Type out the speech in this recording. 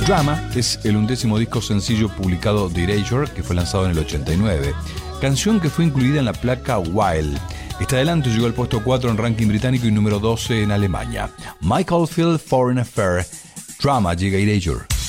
Drama es el 11º disco sencillo publicado de Erasure, que fue lanzado en el 89. Canción que fue incluida en la placa Wild. Este adelanto llegó al puesto 4 en ranking británico y número 12 en Alemania. Michael Field, Foreign Affair. Drama llega a Erasure.